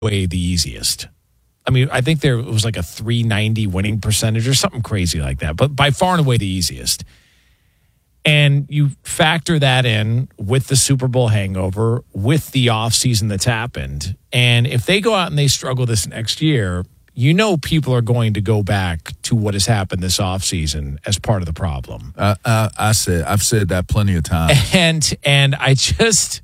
way the easiest. I mean, I think there was like a 390 winning percentage or something crazy like that, but by far and away the easiest. And you factor that in with the Super Bowl hangover, with the offseason that's happened. And if they go out and they struggle this next year, you know people are going to go back to what has happened this offseason as part of the problem. I've said that plenty of times. And I just...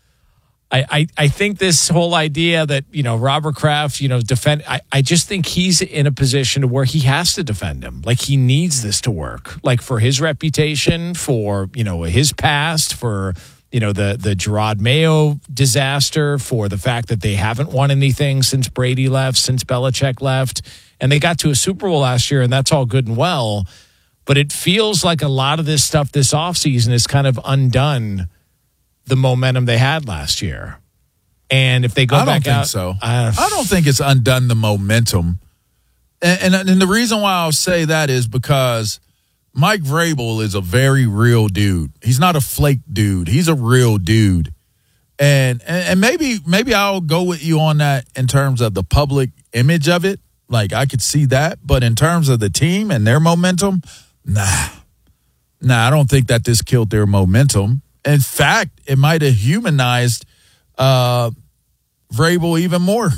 I think this whole idea that, Robert Kraft, defend, I just think he's in a position where he has to defend him. Like, he needs this to work, like for his reputation, for, his past, for, the Gerard Mayo disaster, for the fact that they haven't won anything since Brady left, since Belichick left. And they got to a Super Bowl last year, and that's all good and well. But it feels like a lot of this stuff this offseason is kind of undone the momentum they had last year. And if they go back out... I don't think it's undone the momentum. And the reason why I'll say that is because Mike Vrabel is a very real dude. He's not a flake dude. He's a real dude. And maybe I'll go with you on that in terms of the public image of it. Like, I could see that. But in terms of the team and their momentum, nah, I don't think that this killed their momentum. In fact, it might have humanized Vrabel even more.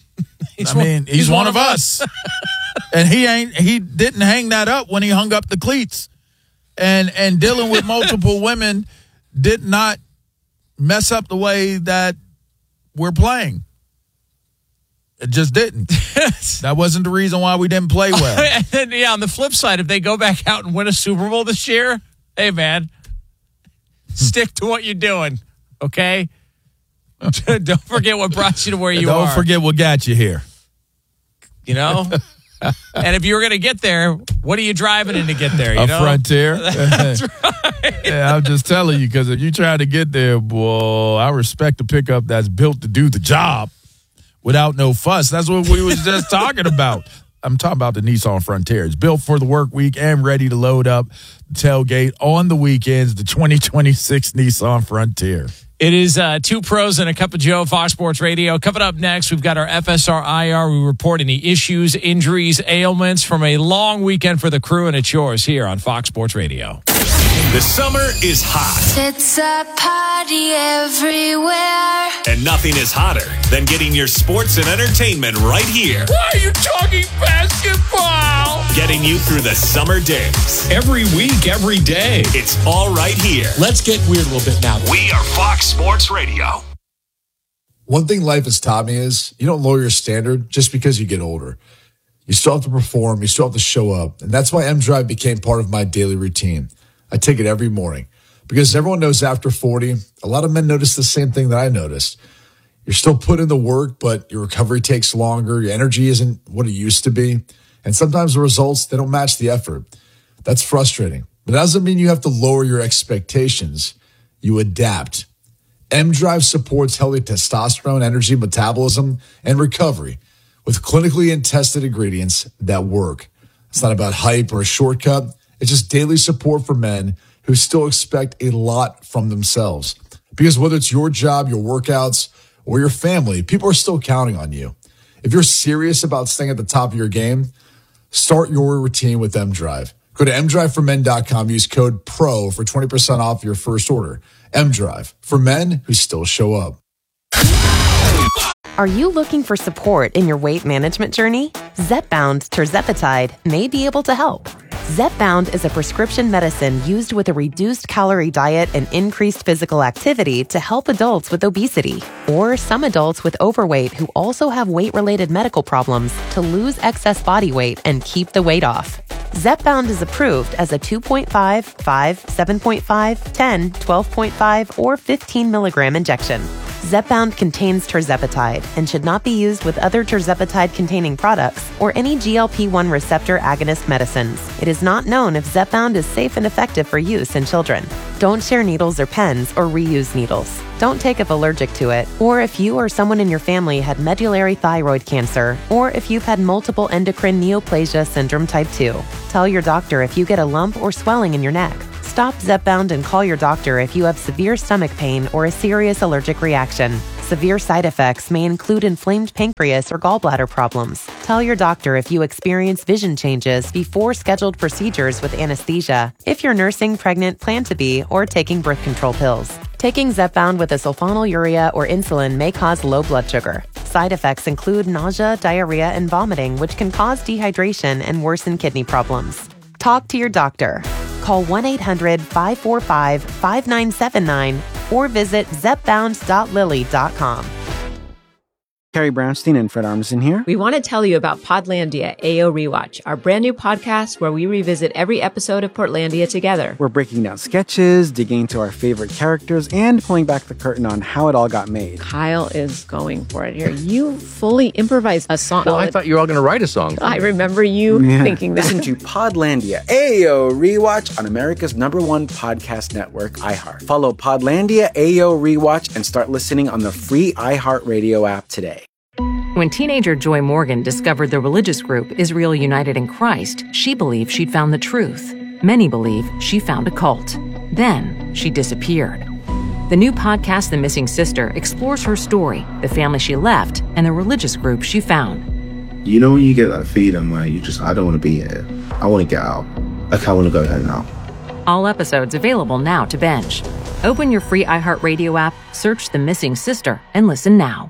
He's one of us. And he didn't hang that up when he hung up the cleats. And dealing with multiple women did not mess up the way that we're playing. It just didn't. That wasn't the reason why we didn't play well. And then, on the flip side, if they go back out and win a Super Bowl this year, hey, man, stick to what you're doing, okay? Don't forget what brought you to where you are. Don't forget what got you here. And if you were going to get there, what are you driving in to get there? A Frontier. That's right. Yeah, I'm just telling you, because if you try to get there, boy, I respect the pickup that's built to do the job without no fuss. That's what we was just talking about. I'm talking about the Nissan Frontier. It's built for the work week and ready to load up the tailgate on the weekends, the 2026 Nissan Frontier. It is two pros and a cup of Joe, Fox Sports Radio. Coming up next, we've got our FSR IR. We report any issues, injuries, ailments from a long weekend for the crew, and it's yours here on Fox Sports Radio. The summer is hot. It's a party everywhere. And nothing is hotter than getting your sports and entertainment right here. Why are you talking basketball? Getting you through the summer days. Every week, every day. It's all right here. Let's get weird a little bit now. We are Fox Sports Radio. One thing life has taught me is you don't lower your standard just because you get older. You still have to perform. You still have to show up. And that's why M-Drive became part of my daily routine. I take it every morning because everyone knows after 40, a lot of men notice the same thing that I noticed. You're still putting in the work, but your recovery takes longer. Your energy isn't what it used to be. And sometimes the results, they don't match the effort. That's frustrating. But that doesn't mean you have to lower your expectations. You adapt. M-Drive supports healthy testosterone, energy, metabolism, and recovery with clinically and tested ingredients that work. It's not about hype or a shortcut. It's just daily support for men who still expect a lot from themselves. Because whether it's your job, your workouts, or your family, people are still counting on you. If you're serious about staying at the top of your game, start your routine with M-Drive. Go to mdriveformen.com. Use code PRO for 20% off your first order. M-Drive, for men who still show up. Are you looking for support in your weight management journey? Zepbound tirzepatide may be able to help. Zepbound is a prescription medicine used with a reduced calorie diet and increased physical activity to help adults with obesity or some adults with overweight who also have weight-related medical problems to lose excess body weight and keep the weight off. Zepbound is approved as a 2.5, 5, 7.5, 10, 12.5, or 15 milligram injection. Zepbound contains tirzepatide and should not be used with other tirzepatide-containing products or any GLP-1 receptor agonist medicines. It is not known if Zepbound is safe and effective for use in children. Don't share needles or pens or reuse needles. Don't take if allergic to it, or if you or someone in your family had medullary thyroid cancer, or if you've had multiple endocrine neoplasia syndrome type 2. Tell your doctor if you get a lump or swelling in your neck. Stop Zepbound and call your doctor if you have severe stomach pain or a serious allergic reaction. Severe side effects may include inflamed pancreas or gallbladder problems. Tell your doctor if you experience vision changes before scheduled procedures with anesthesia, if you're nursing, pregnant, plan to be, or taking birth control pills. Taking Zepbound with a sulfonylurea or insulin may cause low blood sugar. Side effects include nausea, diarrhea, and vomiting, which can cause dehydration and worsen kidney problems. Talk to your doctor. Call 1-800-545-5979 or visit zepbound.lily.com. Carrie Brownstein and Fred Armisen here. We want to tell you about Podlandia AO Rewatch, our brand new podcast where we revisit every episode of Portlandia together. We're breaking down sketches, digging into our favorite characters, and pulling back the curtain on how it all got made. Kyle is going for it here. You fully improvised a song. Well, I thought you were all going to write a song. I remember you thinking that. Listen to Podlandia AO Rewatch on America's #1 podcast network, iHeart. Follow Podlandia AO Rewatch and start listening on the free iHeartRadio app today. When teenager Joy Morgan discovered the religious group Israel United in Christ, she believed she'd found the truth. Many believe she found a cult. Then she disappeared. The new podcast, The Missing Sister, explores her story, the family she left, and the religious group she found. You know when you get that feeling where I don't want to be here. I want to get out. Like I want to go home now. All episodes available now to binge. Open your free iHeartRadio app, search The Missing Sister, and listen now.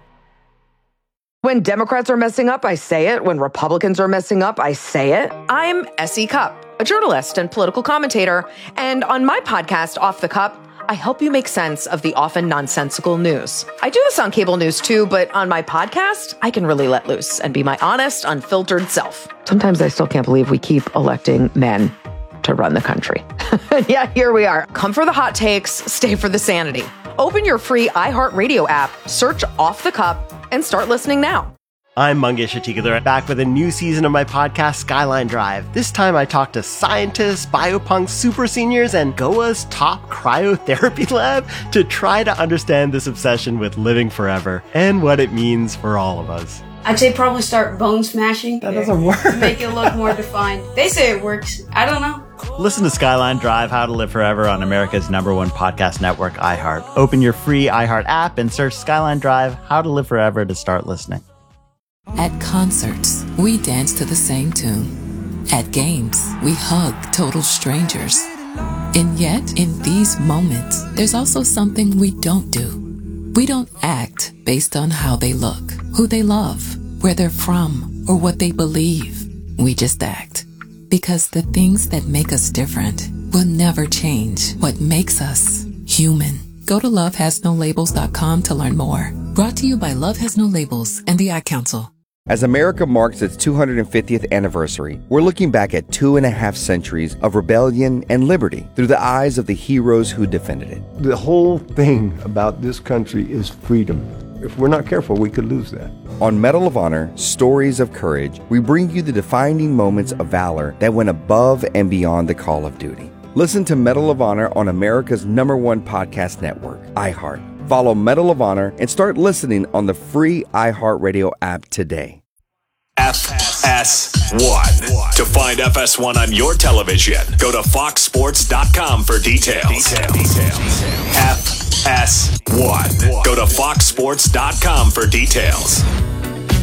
When Democrats are messing up, I say it. When Republicans are messing up, I say it. I'm S.E. Cupp, a journalist and political commentator. And on my podcast, Off the Cup, I help you make sense of the often nonsensical news. I do this on cable news too, but on my podcast, I can really let loose and be my honest, unfiltered self. Sometimes I still can't believe we keep electing men to run the country. Yeah, here we are. Come for the hot takes, stay for the sanity. Open your free iHeartRadio app, search Off the Cup, and start listening now. I'm Mangesh Atikadar, back with a new season of my podcast, Skyline Drive. This time I talk to scientists, biopunks, super seniors, and Goa's top cryotherapy lab to try to understand this obsession with living forever and what it means for all of us. I'd say probably start bone smashing. That doesn't work. To make it look more defined. They say it works. I don't know. Listen to Skyline Drive, How to Live Forever on America's #1 podcast network, iHeart. Open your free iHeart app and search Skyline Drive, How to Live Forever to start listening. At concerts, we dance to the same tune. At games, we hug total strangers. And yet, in these moments, there's also something we don't do. We don't act based on how they look, who they love, where they're from, or what they believe. We just act. Because the things that make us different will never change what makes us human. Go to lovehasnolabels.com to learn more. Brought to you by Love Has No Labels and the Ad Council. As America marks its 250th anniversary, we're looking back at 2.5 centuries of rebellion and liberty through the eyes of the heroes who defended it. The whole thing about this country is freedom. If we're not careful, we could lose that. On Medal of Honor, Stories of Courage, we bring you the defining moments of valor that went above and beyond the call of duty. Listen to Medal of Honor on America's #1 podcast network, iHeart. Follow Medal of Honor and start listening on the free iHeartRadio app today. FS1. To find FS1 on your television, go to foxsports.com for details. FS1. Go to foxsports.com for details.